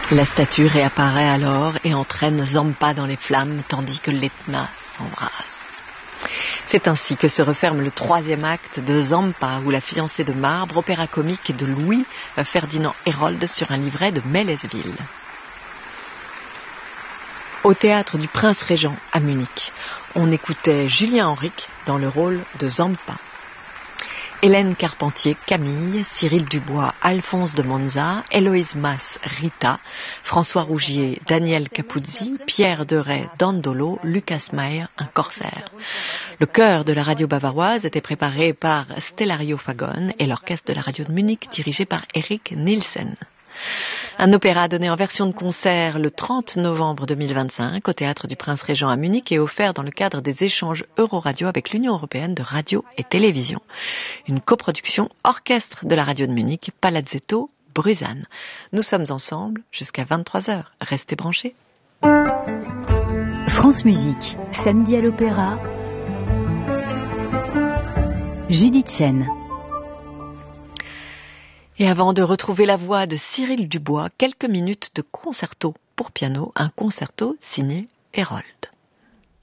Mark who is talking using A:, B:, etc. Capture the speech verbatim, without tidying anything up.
A: La statue réapparaît alors et entraîne Zampa dans les flammes tandis que l'Etna s'embrase. C'est ainsi que se referme le troisième acte de Zampa ou La fiancée de marbre, opéra comique de Louis Ferdinand Hérold sur un livret de Mélesville. Au théâtre du Prince-Régent à Munich, on écoutait Julien Henrique dans le rôle de Zampa. Hélène Carpentier, Camille, Cyril Dubois, Alphonse de Monza, Héloïse Masse, Rita, François Rougier, Daniel Capuzzi, Pierre Deray, Dandolo, Lucas Meyer, un corsaire. Le chœur de la radio bavaroise était préparé par Stellario Fagon et l'orchestre de la radio de Munich dirigé par Eric Nielsen. Un opéra donné en version de concert le trente novembre deux mille vingt-cinq au théâtre du Prince-Régent à Munich et offert dans le cadre des échanges Euroradio avec l'Union européenne de radio et télévision. Une coproduction orchestre de la radio de Munich, Palazzetto, Bruzane. Nous sommes ensemble jusqu'à vingt-trois heures. Restez branchés.
B: France Musique, samedi à l'Opéra, Judith Chen.
A: Et avant de retrouver la voix de Cyril Dubois, quelques minutes de concerto pour piano, un concerto signé Hérold.